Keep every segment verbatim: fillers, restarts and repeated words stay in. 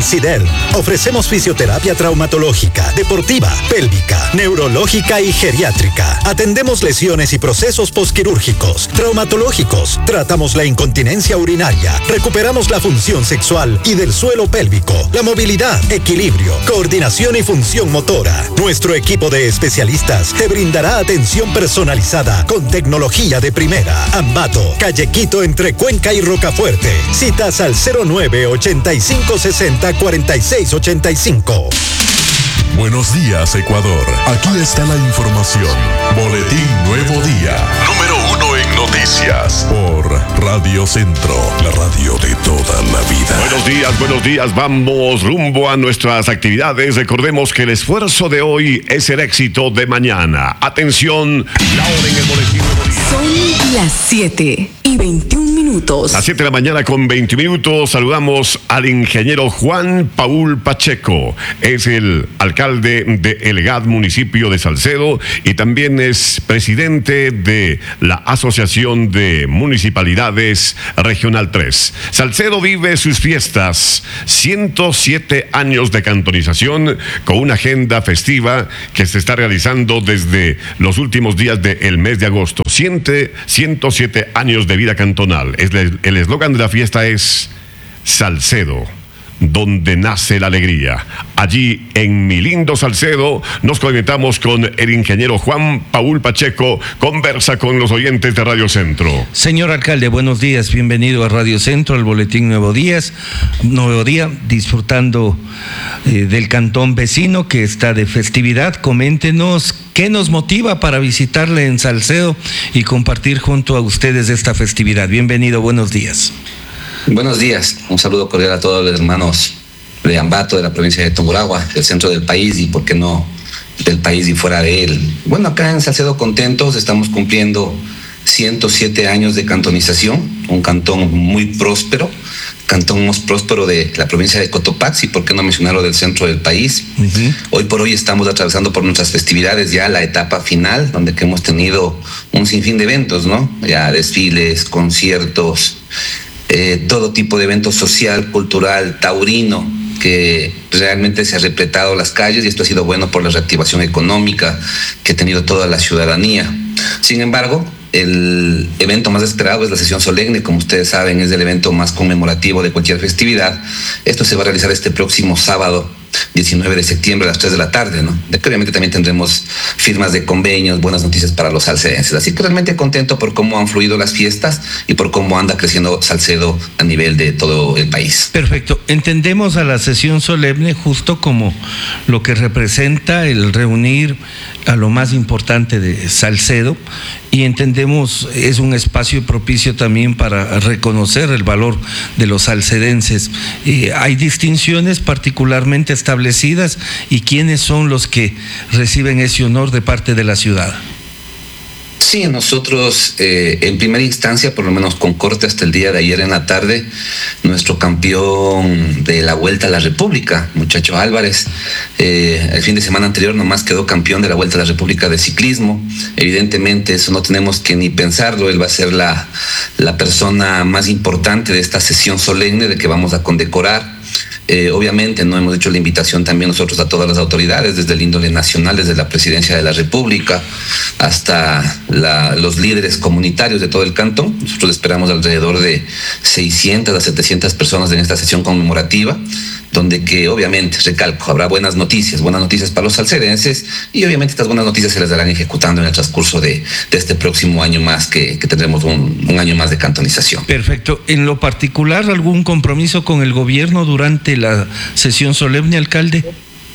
SIDER. Ofrecemos fisioterapia traumatológica, deportiva, pélvica, neurológica y geriátrica. Atendemos lesiones y procesos posquirúrgicos, traumatológicos. Tratamos la incontinencia urinaria. Recuperamos la función sexual y del suelo pélvico, la movilidad, equilibrio, coordinación y función motora. Nuestro equipo de especialistas te brindará atención personalizada con tecnología de primera. Ambato, Calle Quito entre Cuenca y Rocafuerte. Citas al cero nueve ochenta y cinco sesenta cuarenta y seis ochenta y cinco. Buenos días, Ecuador. Aquí está la información. Boletín Nuevo Día. Número uno en noticias. Por Radio Centro, la radio de toda la vida. Buenos días, buenos días. Vamos rumbo a nuestras actividades. Recordemos que el esfuerzo de hoy es el éxito de mañana. Atención, la hora en el Boletín Nuevo Día. Son las siete y veintiún minutos. Las siete de la mañana con veinte minutos. Saludamos al ingeniero Juan Paul Pacheco. Es el alcalde de El G A D, municipio de Salcedo, y también es presidente de la Asociación de Municipalidades Regional tres. Salcedo vive sus fiestas, ciento siete años de cantonización, con una agenda festiva que se está realizando desde los últimos días del mes de agosto. ciento siete años de vida cantonal. El eslogan de la fiesta es Salcedo, donde nace la alegría. Allí en mi lindo Salcedo nos conectamos con el ingeniero Juan Paul Pacheco. Conversa con los oyentes de Radio Centro. Señor alcalde, buenos días, bienvenido a Radio Centro, al Boletín Nuevo Días, Nuevo Día, disfrutando eh, del cantón vecino que está de festividad. Coméntenos qué nos motiva para visitarle en Salcedo y compartir junto a ustedes esta festividad. Bienvenido, buenos días. Buenos días, un saludo cordial a todos los hermanos de Ambato, de la provincia de Tungurahua, del centro del país y, por qué no, del país y fuera de él. Bueno, acá en Salcedo contentos, estamos cumpliendo ciento siete años de cantonización, un cantón muy próspero, cantón más próspero de la provincia de Cotopaxi, por qué no mencionarlo, del centro del país. Uh-huh. Hoy por hoy estamos atravesando por nuestras festividades ya la etapa final, donde que hemos tenido un sinfín de eventos, ¿no? Ya desfiles, conciertos, Eh, todo tipo de evento social, cultural, taurino, que realmente se ha repletado las calles, y esto ha sido bueno por la reactivación económica que ha tenido toda la ciudadanía. Sin embargo, el evento más esperado es la sesión solemne, como ustedes saben, es el evento más conmemorativo de cualquier festividad. Esto se va a realizar este próximo sábado, diecinueve de septiembre a las tres de la tarde, ¿no? De que obviamente también tendremos firmas de convenios, buenas noticias para los salcedenses. Así que realmente contento por cómo han fluido las fiestas y por cómo anda creciendo Salcedo a nivel de todo el país. Perfecto. Entendemos a la sesión solemne justo como lo que representa el reunir a lo más importante de Salcedo, y entendemos es un espacio propicio también para reconocer el valor de los salcedenses. Eh, hay distinciones particularmente establecidas, y quiénes son los que reciben ese honor de parte de la ciudad. Sí, nosotros eh, en primera instancia, por lo menos con corte hasta el día de ayer en la tarde, nuestro campeón de la Vuelta a la República, muchacho Álvarez, eh, el fin de semana anterior nomás quedó campeón de la Vuelta a la República de ciclismo. Evidentemente eso no tenemos que ni pensarlo, él va a ser la, la persona más importante de esta sesión solemne de que vamos a condecorar. Eh, obviamente no hemos hecho la invitación también nosotros a todas las autoridades, desde el índole nacional, desde la Presidencia de la República hasta la, los líderes comunitarios de todo el cantón. Nosotros esperamos alrededor de seiscientas a setecientas personas en esta sesión conmemorativa, donde que obviamente, recalco, habrá buenas noticias, buenas noticias para los salcedenses, y obviamente estas buenas noticias se las darán ejecutando en el transcurso de, de este próximo año más, que, que tendremos un, un año más de cantonización. Perfecto. En lo particular, ¿algún compromiso con el gobierno durante la sesión solemne, alcalde?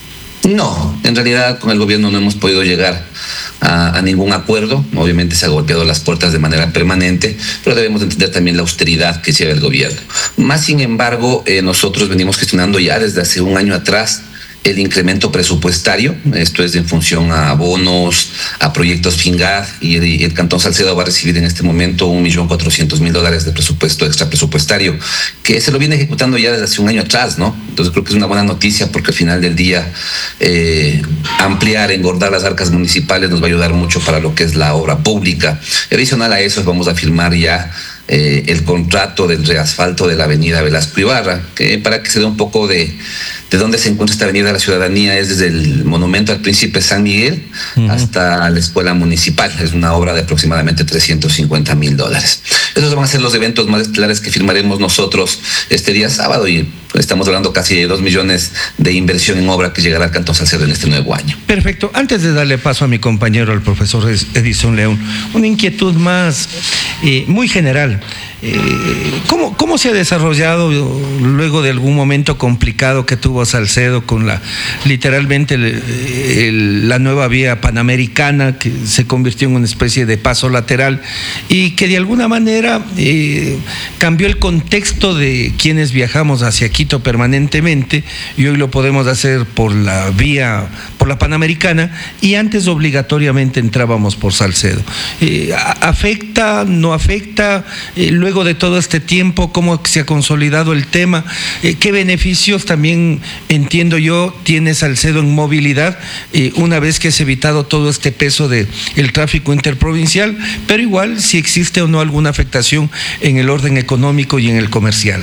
No, en realidad con el gobierno no hemos podido llegar a, a ningún acuerdo. Obviamente se ha golpeado las puertas de manera permanente, pero debemos entender también la austeridad que lleva el gobierno. Más sin embargo, eh, nosotros venimos gestionando ya desde hace un año atrás el incremento presupuestario. Esto es en función a bonos, a proyectos FINGAD, y el, el Cantón Salcedo va a recibir en este momento un millón cuatrocientos mil dólares de presupuesto extra presupuestario, que se lo viene ejecutando ya desde hace un año atrás, ¿no? Entonces creo que es una buena noticia, porque al final del día eh, ampliar, engordar las arcas municipales nos va a ayudar mucho para lo que es la obra pública. Adicional a eso, vamos a firmar ya eh, el contrato del reasfalto de la avenida Velasco Ibarra, que para que se dé un poco de, de dónde se encuentra esta avenida de la ciudadanía, es desde el monumento al Príncipe San Miguel uh-huh. hasta la escuela municipal. Es una obra de aproximadamente trescientos cincuenta mil dólares. Esos van a ser los eventos más estelares que firmaremos nosotros este día sábado, y estamos hablando casi de dos millones de inversión en obra que llegará al Cantón Salcedo en este nuevo año. Perfecto. Antes de darle paso a mi compañero, al profesor Edison León, una inquietud más eh, muy general. Eh, ¿cómo, ¿Cómo se ha desarrollado luego de algún momento complicado que tuvo Salcedo con la literalmente el, el, la nueva vía panamericana, que se convirtió en una especie de paso lateral y que de alguna manera eh, cambió el contexto de quienes viajamos hacia Quito permanentemente, y hoy lo podemos hacer por la vía, por la panamericana, y antes obligatoriamente entrábamos por Salcedo? Eh, ¿Afecta, no afecta? Eh, luego de todo este tiempo, ¿cómo se ha consolidado el tema? Eh, ¿Qué beneficios también, entiendo yo, tiene Salcedo en movilidad eh, una vez que es evitado todo este peso del tráfico interprovincial? Pero igual, si existe o no alguna afectación en el orden económico y en el comercial.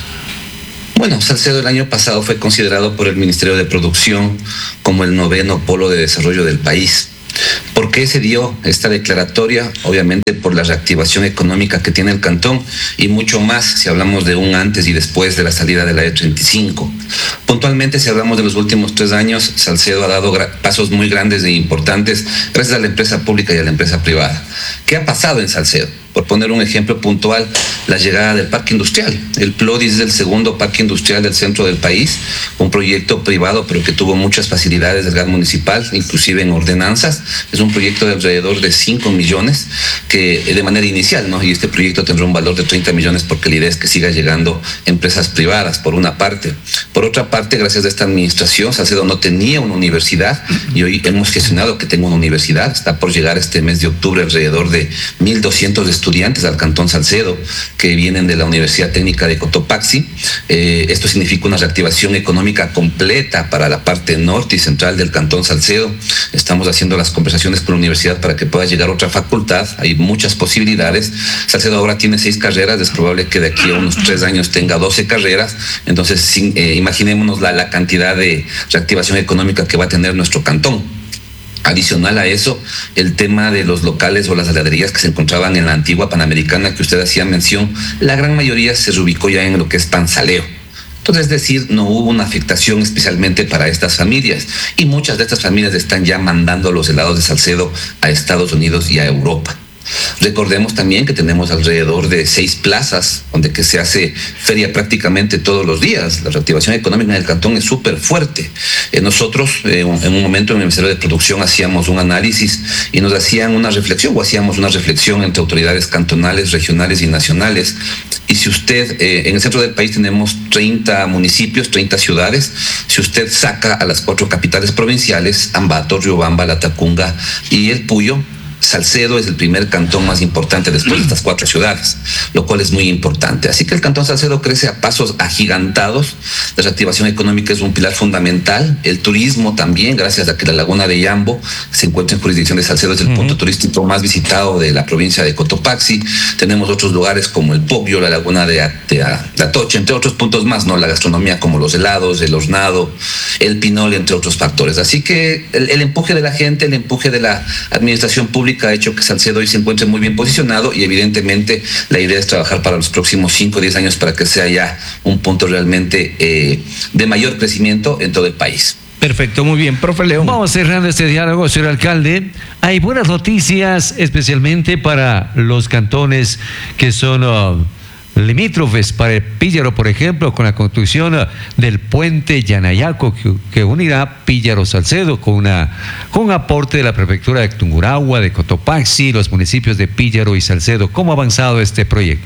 Bueno, Salcedo el año pasado fue considerado por el Ministerio de Producción como el noveno polo de desarrollo del país. ¿Por qué se dio esta declaratoria? Obviamente por la reactivación económica que tiene el cantón, y mucho más si hablamos de un antes y después de la salida de la E treinta y cinco. Puntualmente, si hablamos de los últimos tres años, Salcedo ha dado pasos muy grandes e importantes gracias a la empresa pública y a la empresa privada. ¿Qué ha pasado en Salcedo? Por poner un ejemplo puntual, la llegada del parque industrial. El Plodis es el segundo parque industrial del centro del país, un proyecto privado pero que tuvo muchas facilidades del G A D municipal, inclusive en ordenanzas. Es un proyecto de alrededor de cinco millones que de manera inicial, ¿no? Y este proyecto tendrá un valor de treinta millones porque la idea es que siga llegando empresas privadas, por una parte. Por otra parte, gracias a esta administración, Salcedo no tenía una universidad y hoy hemos gestionado que tenga una universidad. Está por llegar este mes de octubre alrededor de mil doscientos estudiantes al Cantón Salcedo que vienen de la Universidad Técnica de Cotopaxi. Eh, esto significa una reactivación económica completa para la parte norte y central del Cantón Salcedo. Estamos haciendo las conversaciones con la universidad para que pueda llegar otra facultad. Hay muchas posibilidades. Salcedo ahora tiene seis carreras, es probable que de aquí a unos tres años tenga doce carreras. Entonces, sin, eh, imaginémonos la, la cantidad de reactivación económica que va a tener nuestro cantón. Adicional a eso, el tema de los locales o las heladerías que se encontraban en la antigua Panamericana que usted hacía mención, la gran mayoría se reubicó ya en lo que es Pansaleo. Entonces, es decir, no hubo una afectación especialmente para estas familias, y muchas de estas familias están ya mandando los helados de Salcedo a Estados Unidos y a Europa. Recordemos también que tenemos alrededor de seis plazas donde que se hace feria prácticamente todos los días. La reactivación económica en el cantón es súper fuerte. Eh, nosotros eh, en un momento en el Ministerio de Producción hacíamos un análisis y nos hacían una reflexión o hacíamos una reflexión entre autoridades cantonales, regionales y nacionales. Y si usted, eh, en el centro del país tenemos treinta municipios, treinta ciudades. Si usted saca a las cuatro capitales provinciales, Ambato, Riobamba, Latacunga y el Puyo, Salcedo es el primer cantón más importante después de estas cuatro ciudades, lo cual es muy importante. Así que el Cantón Salcedo crece a pasos agigantados. La reactivación económica es un pilar fundamental. El turismo también, gracias a que la laguna de Yambo se encuentra en jurisdicción de Salcedo, es el uh-huh. punto turístico más visitado de la provincia de Cotopaxi. Tenemos otros lugares como el Poggio, la laguna de, de, de Atocha, entre otros puntos más, ¿no? La gastronomía como los helados, el hornado, el pinol, entre otros factores. Así que el, el empuje de la gente, el empuje de la administración pública ha hecho que Salcedo hoy se encuentre muy bien posicionado, y evidentemente la idea es trabajar para los próximos cinco o diez años para que sea ya un punto realmente eh, de mayor crecimiento en todo el país. Perfecto, muy bien. Profe León. Vamos cerrando este diálogo, señor alcalde. Hay buenas noticias, especialmente para los cantones que son Uh, limítrofes, para el Píllaro, por ejemplo, con la construcción del puente Yanayaco que, que unirá Píllaro Salcedo con, una, con un aporte de la prefectura de Tungurahua, de Cotopaxi, los municipios de Píllaro y Salcedo. ¿Cómo ha avanzado este proyecto?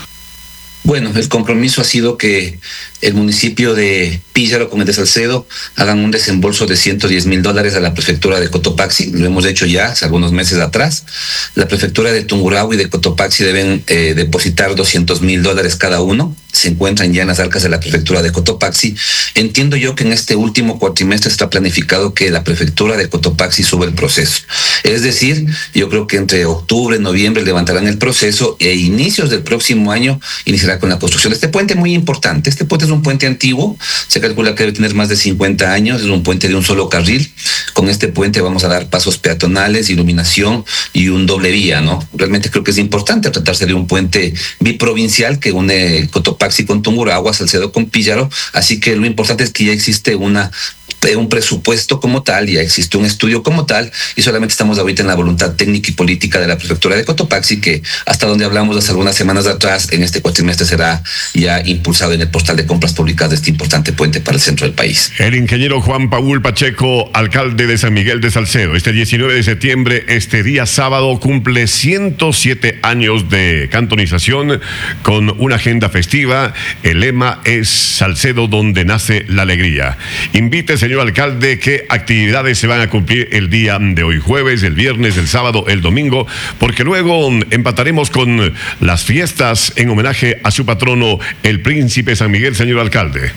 Bueno, el compromiso ha sido que el municipio de Píllaro con el de Salcedo hagan un desembolso de ciento diez mil dólares a la prefectura de Cotopaxi. Lo hemos hecho ya hace algunos meses atrás. La prefectura de Tungurahua y de Cotopaxi deben eh, depositar doscientos mil dólares cada uno. se encuentran ya en las arcas de la prefectura de Cotopaxi. Entiendo yo que en este último cuatrimestre está planificado que la prefectura de Cotopaxi suba el proceso. Es decir, yo creo que entre octubre y noviembre levantarán el proceso e inicios del próximo año iniciará con la construcción de este puente muy importante. Este puente es un puente antiguo, se calcula que debe tener más de cincuenta años, es un puente de un solo carril. Con este puente vamos a dar pasos peatonales, iluminación y un doble vía, ¿no? Realmente creo que es importante tratarse de un puente biprovincial que une Cotopaxi con Tungurahua, Salcedo con Píllaro, así que lo importante es que ya existe una un presupuesto como tal, ya existe un estudio como tal, y solamente estamos ahorita en la voluntad técnica y política de la prefectura de Cotopaxi, que hasta donde hablamos hace algunas semanas atrás, en este cuatrimestre será ya impulsado en el portal de compras públicas de este importante puente para el centro del país. El ingeniero Juan Paul Pacheco, alcalde de San Miguel de Salcedo, este diecinueve de septiembre, este día sábado, cumple ciento siete años de cantonización con una agenda festiva. El lema es Salcedo donde nace la alegría. Invítese, señor alcalde, qué actividades se van a cumplir el día de hoy, jueves, el viernes, el sábado, el domingo, porque luego empataremos con las fiestas en homenaje a su patrono, el Príncipe San Miguel, señor alcalde.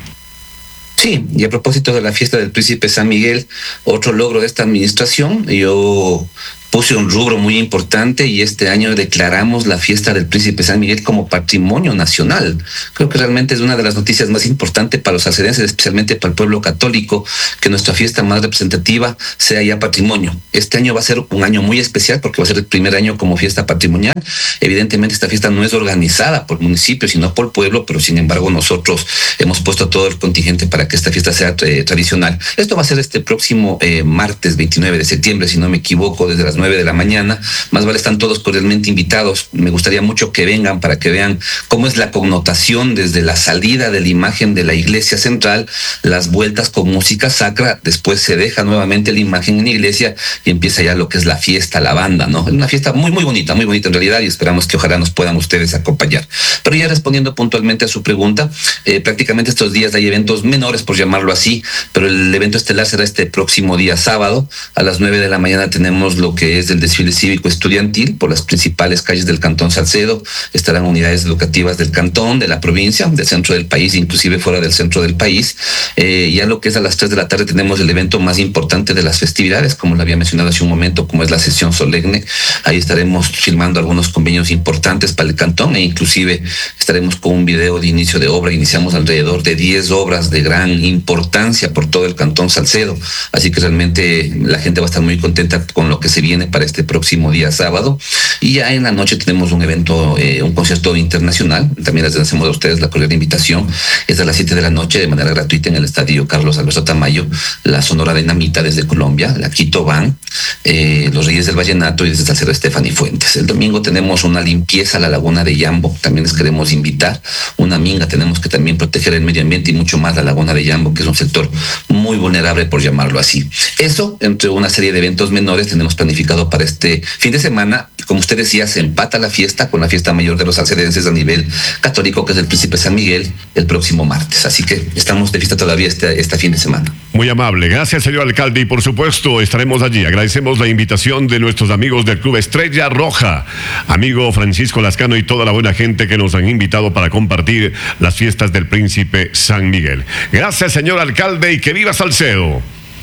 Sí, y a propósito de la fiesta del Príncipe San Miguel, otro logro de esta administración, yo puse un rubro muy importante y este año declaramos la fiesta del Príncipe San Miguel como patrimonio nacional. Creo que realmente es una de las noticias más importantes para los salcedenses, especialmente para el pueblo católico, que nuestra fiesta más representativa sea ya patrimonio. Este año va a ser un año muy especial porque va a ser el primer año como fiesta patrimonial. Evidentemente esta fiesta no es organizada por municipio, sino por pueblo, pero sin embargo nosotros hemos puesto todo el contingente para que esta fiesta sea eh, tradicional. Esto va a ser este próximo eh, martes veintinueve de septiembre, si no me equivoco, desde las nueve de la mañana. Más vale, están todos cordialmente invitados. Me gustaría mucho que vengan para que vean cómo es la connotación desde la salida de la imagen de la iglesia central, las vueltas con música sacra, después se deja nuevamente la imagen en la iglesia y empieza ya lo que es la fiesta, la banda, ¿no? Es una fiesta muy, muy bonita, muy bonita en realidad, y esperamos que ojalá nos puedan ustedes acompañar. Pero ya respondiendo puntualmente a su pregunta, eh, prácticamente estos días hay eventos menores, por llamarlo así, pero el evento estelar será este próximo día sábado. A las nueve de la mañana tenemos lo que es el desfile cívico estudiantil por las principales calles del Cantón Salcedo. Estarán unidades educativas del cantón, de la provincia, del centro del país, inclusive fuera del centro del país. Eh, ya lo que es a las tres de la tarde tenemos el evento más importante de las festividades, como lo había mencionado hace un momento, como es la sesión solemne. Ahí estaremos firmando algunos convenios importantes para el cantón e inclusive estaremos con un video de inicio de obra. Iniciamos alrededor de diez obras de gran importancia por todo el Cantón Salcedo, así que realmente la gente va a estar muy contenta con lo que se viene para este próximo día sábado. Y ya en la noche tenemos un evento, eh, un concierto internacional. También les hacemos a ustedes la cordial invitación. Es a las siete de la noche de manera gratuita en el estadio Carlos Alberto Tamayo, la Sonora Dinamita desde Colombia, la Quito Van, eh, los Reyes del Vallenato y desde Salcedo Estefany Fuentes. El domingo tenemos una limpieza a la laguna de Yambo, también les queremos invitar. Una minga, tenemos que también proteger el medio ambiente y mucho más la laguna de Yambo, que es un sector muy vulnerable, por llamarlo así. Eso, entre una serie de eventos menores, tenemos planificado para este fin de semana. Como usted decía, se empata la fiesta con la fiesta mayor de los salcedenses a nivel católico, que es el Príncipe San Miguel, el próximo martes. Así que estamos de fiesta todavía este, este fin de semana. Muy amable. Gracias, señor alcalde. Y por supuesto, estaremos allí. Agradecemos la invitación de nuestros amigos del Club Estrella Roja, amigo Francisco Lascano y toda la buena gente que nos han invitado para compartir las fiestas del Príncipe San Miguel. Gracias, señor alcalde, y que viva Salcedo.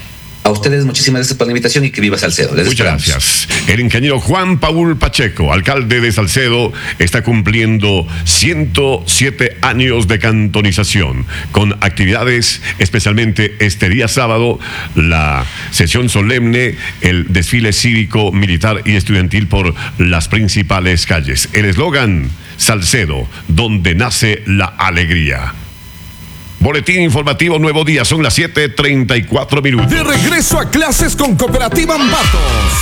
A ustedes muchísimas gracias por la invitación y que viva Salcedo. Les Muchas esperamos. gracias. El ingeniero Juan Paul Pacheco, alcalde de Salcedo, está cumpliendo ciento siete años de cantonización, con actividades, especialmente este día sábado, la sesión solemne, el desfile cívico, militar y estudiantil por las principales calles. El eslogan: Salcedo, donde nace la alegría. Boletín informativo Nuevo Día, son las siete treinta y cuatro minutos. De regreso a clases con Cooperativa Ambato.